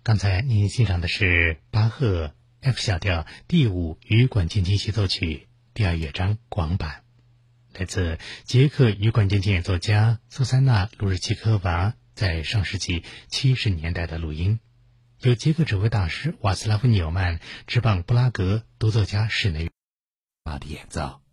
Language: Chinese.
刚才您欣赏的是巴赫 F 小调第5羽管键琴协奏曲第2乐章广版，来自捷克羽管键琴演奏家苏珊娜·卢日奇科娃在上世纪70年代的录音，由捷克指挥大师瓦斯拉夫·纽曼执棒布拉格独奏家室内乐的演奏。